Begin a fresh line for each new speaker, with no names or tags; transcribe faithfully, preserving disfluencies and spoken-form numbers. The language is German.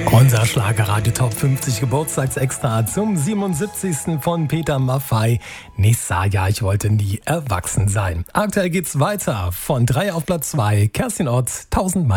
Unser Schlagerradio Top fünfzig Geburtstagsextra zum siebenundsiebzigsten von Peter Maffay. Nächstes Jahr, ich wollte nie erwachsen sein. Aktuell geht's weiter. Von drei auf Platz zwei. Kerstin Ott, tausend Mal.